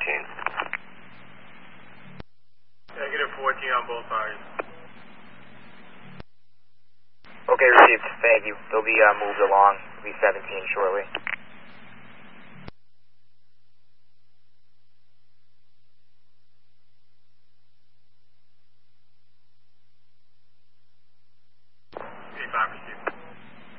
Negative 14 on both parties. Okay, received. Thank you. They'll be moved along. They'll be 17 shortly. Received.